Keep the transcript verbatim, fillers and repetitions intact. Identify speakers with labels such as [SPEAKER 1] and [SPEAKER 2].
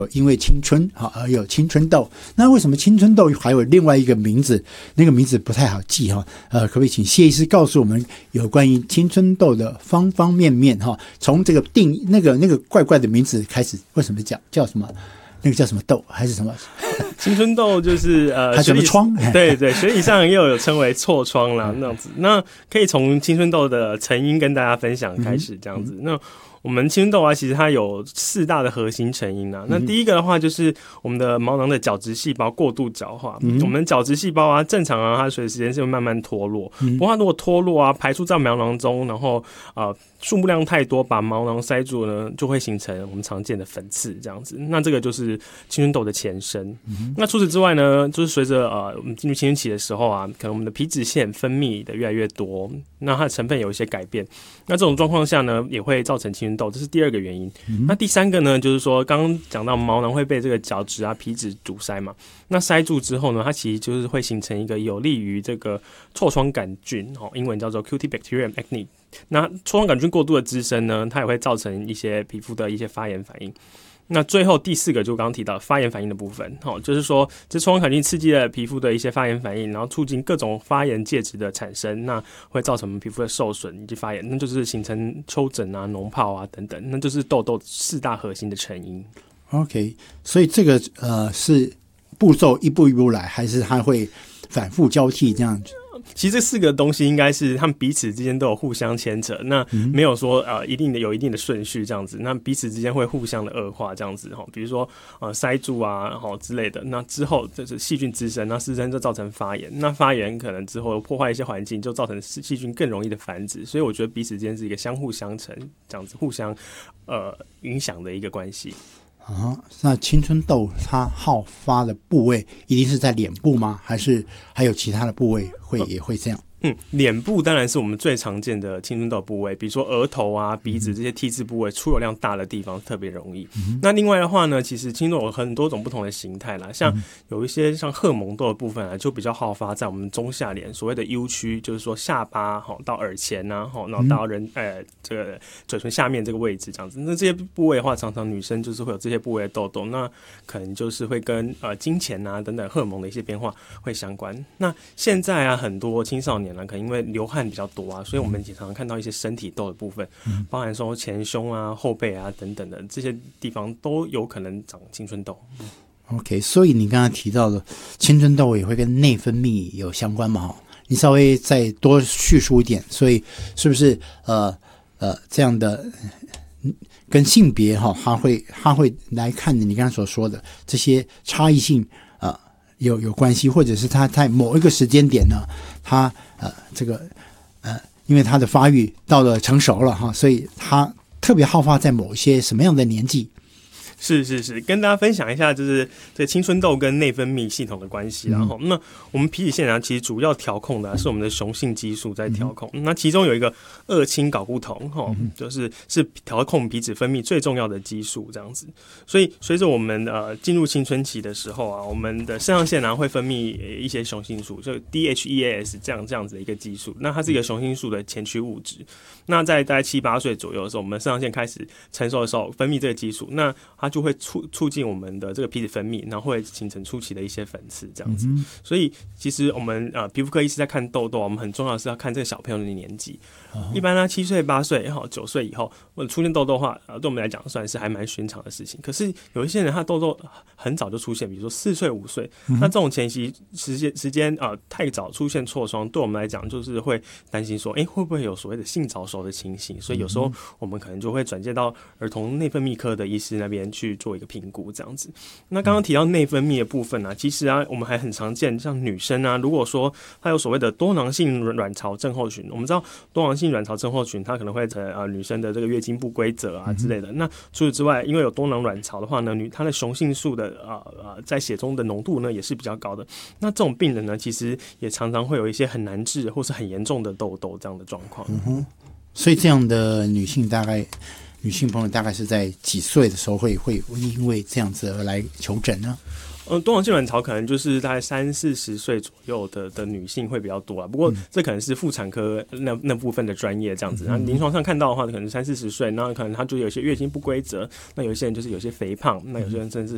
[SPEAKER 1] 因为青春而有青春痘，那为什么青春痘还有另外一个名字？那个名字不太好记哈。呃，可不可以请谢医师告诉我们有关于青春痘的方方面面哈？从这个定那个那个怪怪的名字开始，为什么叫叫什么？那个叫什么痘还是什么？
[SPEAKER 2] 青春痘就是呃，
[SPEAKER 1] 还什么疮？
[SPEAKER 2] 对对，学理上也有称为痤疮啦，那样子。那可以从青春痘的成因跟大家分享开始，这样子。嗯、那我们青春痘啊，其实它有四大的核心成因啊。那第一个的话，就是我们的毛囊的角质细胞过度角化。嗯、我们角质细胞啊，正常啊，它随着时间是会慢慢脱落。嗯、不过它如果脱落啊，排出在毛囊中，然后呃数目量太多，把毛囊塞住呢，就会形成我们常见的粉刺这样子。那这个就是青春痘的前身。嗯、那除此之外呢，就是随着呃我们进入青春期的时候啊，可能我们的皮脂腺分泌的越来越多，那它的成分有一些改变。那这种状况下呢，也会造成青春痘，这是第二个原因。嗯、那第三个呢，就是说刚刚讲到毛囊会被这个角质啊、皮脂阻塞嘛，那塞住之后呢，它其实就是会形成一个有利于这个痤疮杆菌，哦，英文叫做 Cutibacterium acne。那痤疮杆菌过度的滋生呢，它也会造成一些皮肤的一些发炎反应。那最后第四个就刚刚提到发炎反应的部分，哦，就是说这痤疮杆菌刺激了皮肤的一些发炎反应，然后促进各种发炎介质的产生，那会造成我们皮肤的受损以及发炎，那就是形成丘疹啊、脓疱啊等等，那就是痘痘四大核心的成因。
[SPEAKER 1] OK， 所以这个呃是步骤一步一步来，还是它会反复交替这样子？
[SPEAKER 2] 其实这四个东西应该是他们彼此之间都有互相牵扯，那没有说呃一定的有一定的顺序这样子，那彼此之间会互相的恶化这样子哈，比如说呃塞住啊哈之类的，那之后就是细菌滋生，那滋生就造成发炎，那发炎可能之后破坏一些环境，就造成细菌更容易的繁殖，所以我觉得彼此之间是一个相互相成这样子，互相呃影响的一个关系。
[SPEAKER 1] 啊，那青春痘它好发的部位一定是在脸部吗？还是还有其他的部位会也会这样？
[SPEAKER 2] 嗯，脸部当然是我们最常见的青春痘部位，比如说额头啊、鼻子这些 T 字部位出油量大的地方特别容易。嗯、那另外的话呢，其实青春痘有很多种不同的形态啦，像有一些像荷蒙痘的部分啊，就比较好发在我们中下脸所谓的 U 区，就是说下巴到耳前啊，然后到人呃这个嘴唇下面这个位置这样子。那这些部位的话，常常女生就是会有这些部位的痘痘，那可能就是会跟呃经前啊等等荷蒙的一些变化会相关。那现在啊，很多青少年可能因为流汗比较多啊，所以我们也常常看到一些身体痘的部分，嗯、包含说前胸啊、后背啊等等的这些地方都有可能长青春痘。
[SPEAKER 1] OK， 所以你刚刚提到的青春痘也会跟内分泌有相关嘛？你稍微再多叙述一点，所以是不是呃呃这样的跟性别哈，它会它会来看你刚刚所说的这些差异性啊？呃有有关系，或者是他在某一个时间点呢，他呃这个呃，因为他的发育到了成熟了哈，所以他特别好发在某一些什么样的年纪？
[SPEAKER 2] 是是是，跟大家分享一下，就是这青春痘跟内分泌系统的关系。然后、嗯，那我们皮脂腺啊，其实主要调控的、啊、是我们的雄性激素在调控。嗯、那其中有一个二氢睾固酮，哈、嗯，就是是调控皮脂分泌最重要的激素，这样子。所以，随着我们呃进入青春期的时候啊，我们的肾上腺啊会分泌一些雄性素，就 D H E A S 这样这样子的一个激素。那它是一个雄性素的前驱物质。那在大概七八岁左右的时候，我们肾上腺开始成熟的时候，分泌这个激素，那它就会促促进我们的这个皮脂分泌，然后会形成初期的一些粉刺这样子。嗯、所以其实我们呃皮肤科医师在看痘痘，我们很重要的是要看这个小朋友的年纪。哦、一般呢，七岁、八岁、好九岁以后，或者出现痘痘的话，呃，对我们来讲算是还蛮寻常的事情。可是有一些人他痘痘很早就出现，比如说四岁、五岁，嗯、那这种前期时间时间呃太早出现痤疮，对我们来讲就是会担心说，哎，会不会有所谓的性早熟的情形？所以有时候我们可能就会转介到儿童内分泌科的医师那边去做一个评估，这样子。那刚刚提到内分泌的部分啊，其实啊，我们还很常见，像女生啊，如果说她有所谓的多囊性卵巢症候群，我们知道多囊性卵巢症候群，它可能会呃女生的这个月经不规则啊之类的。那除此之外，因为有多囊卵巢的话呢，女她的雄性素的呃呃在血中的浓度呢也是比较高的。那这种病人呢，其实也常常会有一些很难治或是很严重的痘痘这样的状况。
[SPEAKER 1] 嗯哼，所以这样的女性大概。女性朋友大概是在几岁的时候会会因为这样子而来求诊呢？
[SPEAKER 2] 呃，多囊性卵巢可能就是大概三四十岁左右的的女性会比较多啊。不过这可能是妇产科那那部分的专业这样子。那临床上看到的话，可能三四十岁，那可能她就有些月经不规则，那有些人就是有些肥胖，那有些人甚至